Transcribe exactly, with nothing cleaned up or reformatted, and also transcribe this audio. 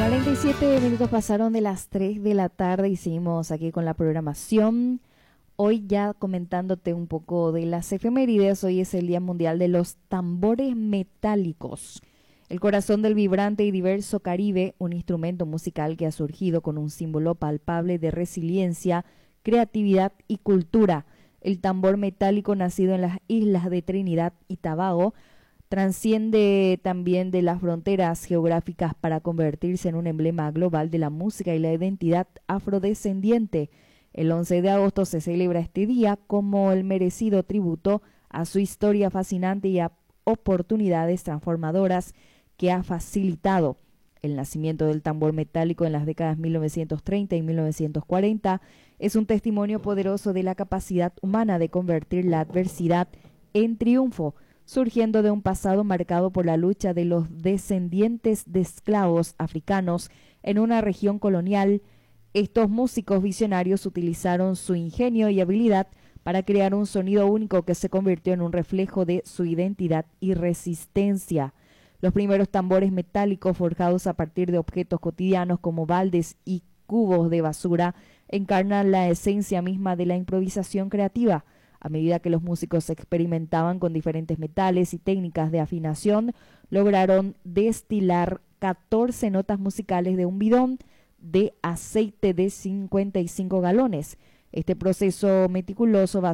cuarenta y siete minutos pasaron de las tres de la tarde y seguimos aquí con la programación. Hoy ya comentándote un poco de las efemérides. Hoy es el Día Mundial de los Tambores Metálicos. El corazón del vibrante y diverso Caribe, un instrumento musical que ha surgido con un símbolo palpable de resiliencia, creatividad y cultura. El tambor metálico, nacido en las islas de Trinidad y Tobago, transciende también de las fronteras geográficas para convertirse en un emblema global de la música y la identidad afrodescendiente. El once de agosto se celebra este día como el merecido tributo a su historia fascinante y a oportunidades transformadoras que ha facilitado. El nacimiento del tambor metálico en las décadas mil novecientos treinta y mil novecientos cuarenta es un testimonio poderoso de la capacidad humana de convertir la adversidad en triunfo, surgiendo de un pasado marcado por la lucha de los descendientes de esclavos africanos en una región colonial. Estos músicos visionarios utilizaron su ingenio y habilidad para crear un sonido único que se convirtió en un reflejo de su identidad y resistencia. Los primeros tambores metálicos forjados a partir de objetos cotidianos como baldes y cubos de basura encarnan la esencia misma de la improvisación creativa. A medida que los músicos experimentaban con diferentes metales y técnicas de afinación, lograron destilar catorce notas musicales de un bidón de aceite de cincuenta y cinco galones. Este proceso meticuloso